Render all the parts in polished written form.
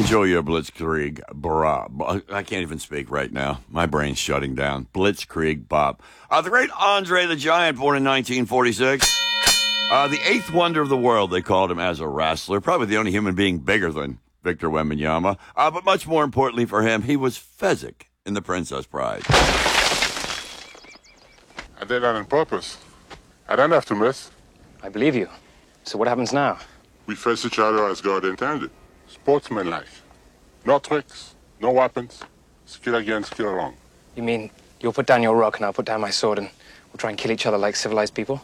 Enjoy your Blitzkrieg Bob. I can't even speak right now. My brain's shutting down. Blitzkrieg Bob. The great Andre the Giant, born in 1946. The eighth wonder of the world, they called him as a wrestler. Probably the only human being bigger than Victor Wembanyama. But much more importantly for him, he was Fezzik in The Princess Bride. I did that on purpose. I don't have to miss. I believe you. So what happens now? We face each other as God intended. Sportsmanlike. No tricks, no weapons. Skill against skill alone. You mean you'll put down your rock and I'll put down my sword and we'll try and kill each other like civilized people?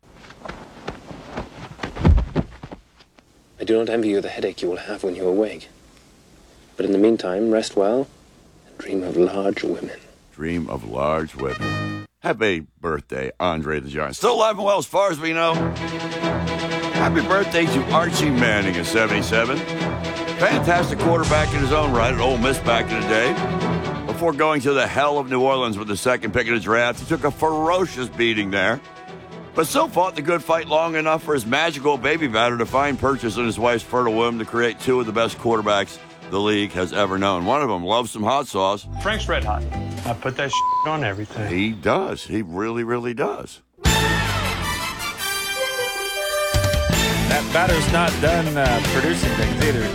I do not envy you the headache you will have when you awake. But in the meantime, rest well and dream of large women. Dream of large women. Happy birthday, Andre the Giant. Still alive and well as far as we know. Happy birthday to Archie Manning at 77. Fantastic quarterback in his own right at Ole Miss back in the day. Before going to the hell of New Orleans with the second pick of the draft, he took a ferocious beating there. But still fought the good fight long enough for his magical baby batter to find purchase in his wife's fertile womb to create two of the best quarterbacks the league has ever known. One of them loves some hot sauce. Frank's Red Hot. I put that shit on everything. He does. He really, really does. That batter's not done producing things either.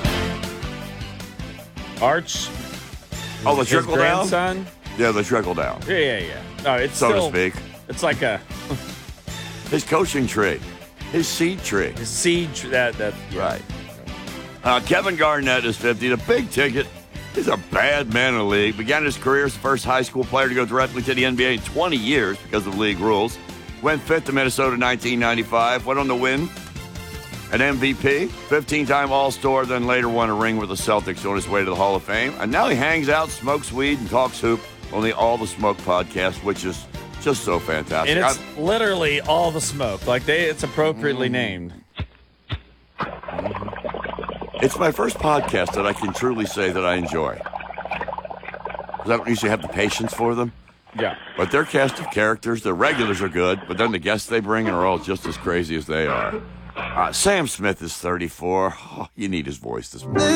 Arch. Oh, the trickle down? Grandson? Yeah, the trickle down. Yeah. No, it's so still, to speak. It's like a his coaching tree, his seed tree. his seed. Yeah. Right. Kevin Garnett is 50. The big ticket. He's a bad man in the league. Began his career as the first high school player to go directly to the NBA in 20 years because of league rules. Went fifth to Minnesota in 1995. Went on to win an MVP, 15-time All-Star, then later won a ring with the Celtics on his way to the Hall of Fame. And now he hangs out, smokes weed, and talks hoop on the All the Smoke podcast, which is just so fantastic. And it's literally all the smoke. It's appropriately named. It's my first podcast that I can truly say that I enjoy. 'Cause I don't usually have the patience for them. Yeah. But their cast of characters, their regulars are good, but then the guests they bring in are all just as crazy as they are. Sam Smith is 34. Oh, you need his voice this morning.